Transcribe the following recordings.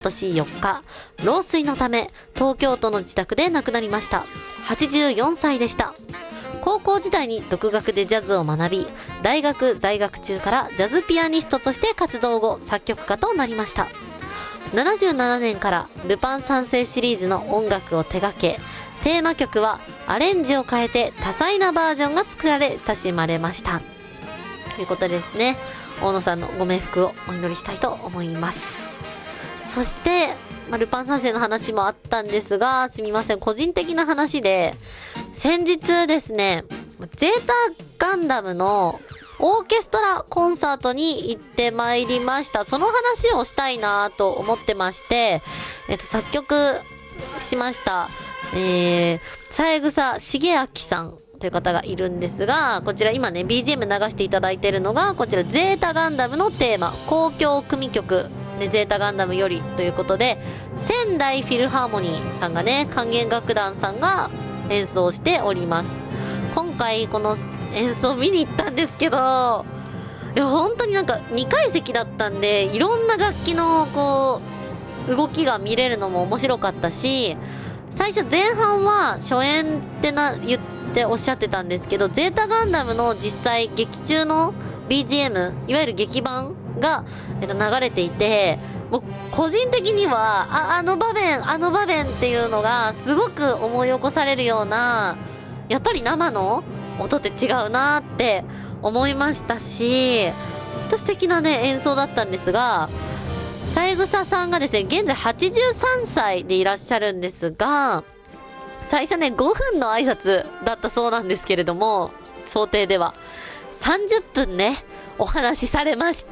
今年4日、老衰のため東京都の自宅で亡くなりました。84歳でした。高校時代に独学でジャズを学び、大学在学中からジャズピアニストとして活動後、作曲家となりました。77年からルパン三世シリーズの音楽を手掛け、テーマ曲はアレンジを変えて多彩なバージョンが作られ親しまれました。ということですね。大野さんのご冥福をお祈りしたいと思います。そして、ルパン三世の話もあったんですが、すみません、個人的な話で、先日ですね、ゼータガンダムのオーケストラコンサートに行ってまいりました。その話をしたいなと思ってまして、作曲しました、三枝茂明さんという方がいるんですが、こちら今ね、BGM 流していただいているのが、こちらゼータガンダムのテーマ、交響組曲、ゼータガンダムよりということで、仙台フィルハーモニーさんがね、管弦楽団さんが演奏しております。今回この演奏見に行ったんですけど、いや本当になんか2階席だったんで、いろんな楽器のこう動きが見れるのも面白かったし、最初前半は初演って言っておっしゃってたんですけど、ゼータガンダムの実際劇中の BGM、いわゆる劇版が、流れていて、もう個人的にはあの場面っていうのがすごく思い起こされるような、やっぱり生の音って違うなって思いましたし、ほんと素敵なね演奏だったんですが、三枝さんがですね、現在83歳でいらっしゃるんですが、最初ね5分の挨拶だったそうなんですけれども、想定では30分ねお話しされまして、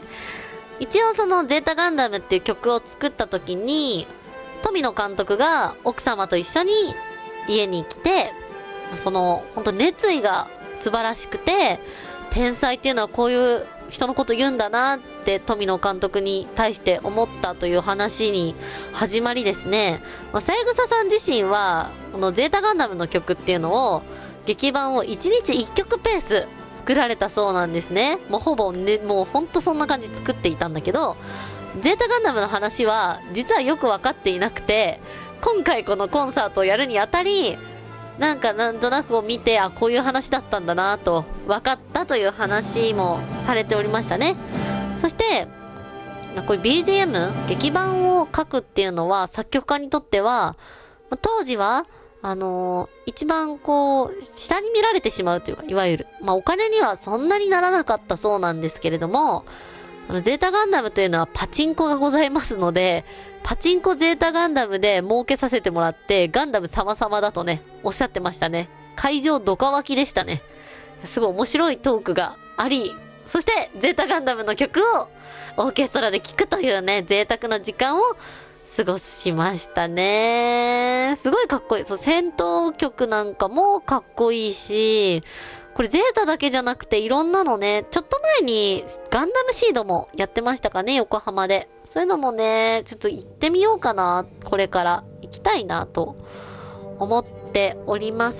一応そのゼータガンダムっていう曲を作った時に、富野監督が奥様と一緒に家に来て、その本当熱意が素晴らしくて、天才っていうのはこういう人のこと言うんだなって富野監督に対して思ったという話に始まりですね、三枝さん自身はこのゼータガンダムの曲っていうのを、劇版を1日1曲ペース作られたそうなんですね。もうほぼね、もうほんとそんな感じ作っていたんだけど、ゼータガンダムの話は実はよく分かっていなくて、今回このコンサートをやるにあたり、なんとなくを見て、こういう話だったんだなと分かったという話もされておりましたね。そしてこういう BGM 劇版を書くっていうのは作曲家にとっては、当時は一番こう下に見られてしまうというか、いわゆるお金にはそんなにならなかったそうなんですけれども、ゼータガンダムというのはパチンコがございますので、パチンコゼータガンダムで儲けさせてもらって、ガンダム様々だとねおっしゃってましたね。会場ドカ湧きでしたね。すごい面白いトークがあり、そしてゼータガンダムの曲をオーケストラで聴くというね、贅沢な時間を過ごしましたね。すごいかっこいい。そう、戦闘曲なんかもかっこいいし、これゼータだけじゃなくていろんなのね、ちょっと前にガンダムシードもやってましたかね、横浜で。そういうのもね、ちょっと行ってみようかな。これから行きたいなと思っております。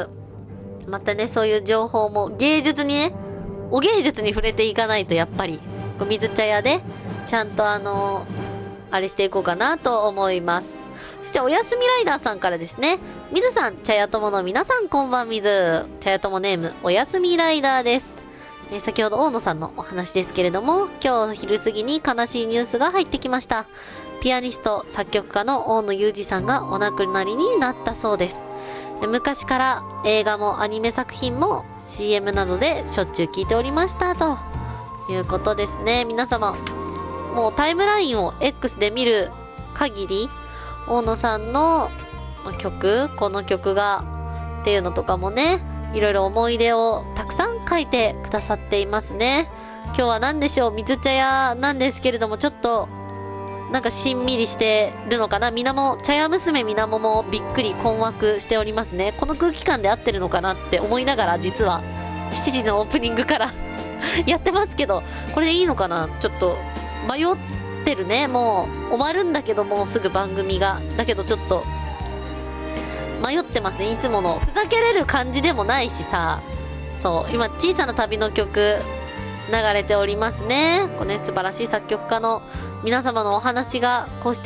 またね、そういう情報も芸術にね、お芸術に触れていかないと、やっぱり水茶屋でちゃんとあれしていこうかなと思います。そしておやすみライダーさんからですね、水さん、茶屋友の皆さんこんばんみず。茶屋友ネームおやすみライダーです。先ほど大野さんのお話ですけれども、今日昼過ぎに悲しいニュースが入ってきました。ピアニスト作曲家の大野裕二さんがお亡くなりになったそうです。昔から映画もアニメ作品も CM などでしょっちゅう聞いておりましたということですね。皆様もうタイムラインを X で見る限り、大野さんの曲、この曲がっていうのとかもね、いろいろ思い出をたくさん書いてくださっていますね。今日は何でしょう、水茶屋なんですけれども、ちょっとなんかしんみりしてるのかな。茶屋娘みなももびっくり困惑しておりますね。この空気感で合ってるのかなって思いながら、実は7時のオープニングからやってますけど、これでいいのかな。ちょっと迷ってるね。もう終わるんだけど、もうすぐ番組が。だけどちょっと迷ってますね。いつものふざけれる感じでもないしさ。そう、今小さな旅の曲流れておりますね。これね、素晴らしい作曲家の皆様のお話がこうして